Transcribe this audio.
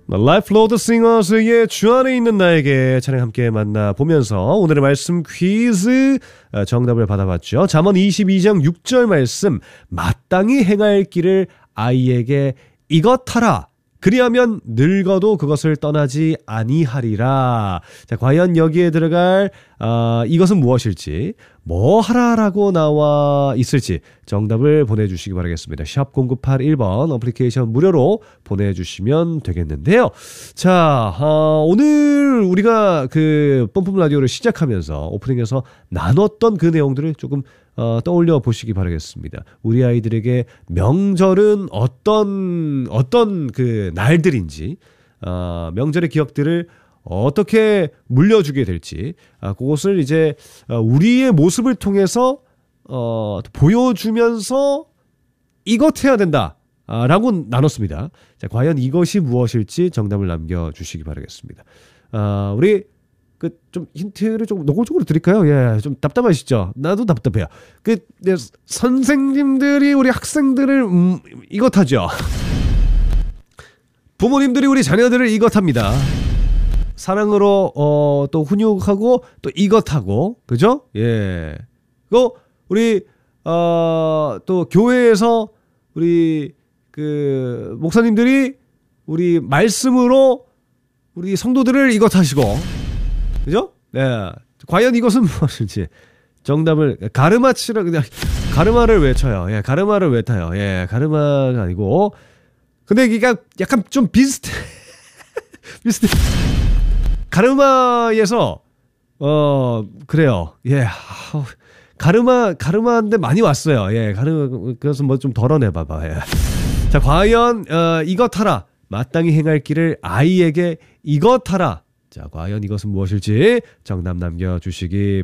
라이프 로드 싱어스의 주 안에 있는 나에게 찬양 함께 만나보면서 오늘의 말씀 퀴즈 정답을 받아봤죠. 잠언 22장 6절 말씀, 마땅히 행할 길을 아이에게 이것하라. 그리하면 늙어도 그것을 떠나지 아니하리라. 자, 과연 여기에 들어갈 이것은 무엇일지, 뭐 하라라고 나와 있을지 정답을 보내주시기 바라겠습니다. 샵 0981번 어플리케이션 무료로 보내주시면 되겠는데요. 자, 오늘 우리가 그 뿜뿜 라디오를 시작하면서 오프닝에서 나눴던 그 내용들을 조금 떠올려 보시기 바라겠습니다. 우리 아이들에게 명절은 어떤 그 날들인지, 명절의 기억들을 어떻게 물려주게 될지, 그것을 이제 우리의 모습을 통해서 보여주면서 이것 해야 된다 라고 나눴습니다. 자, 과연 이것이 무엇일지 정답을 남겨주시기 바라겠습니다. 우리 좀 힌트를 좀 노골적으로 드릴까요? 예, 좀 답답하시죠? 나도 답답해요. 선생님들이 우리 학생들을 이것하죠. 부모님들이 우리 자녀들을 이것합니다. 사랑으로 또 훈육하고 또 이것하고, 그죠? 예. 또 우리 또 교회에서 우리 그 목사님들이 우리 말씀으로 우리 성도들을 이것하시고, 그죠? 네. 과연 이것은 무엇일지 정답을 가르마치라, 그냥 가르마를 외쳐요. 예, 가르마를 외타요. 예, 가르마가 아니고, 근데 이게 약간 좀 비슷해. 가르마에서 그래요. 예, 가르마인데 많이 왔어요. 예, 그래서 뭐 좀 덜어내봐봐. 예. 자, 과연 이것하라. 마땅히 행할 길을 아이에게 이것하라. 자, 과연 이것은 무엇일지 정답 남겨주시기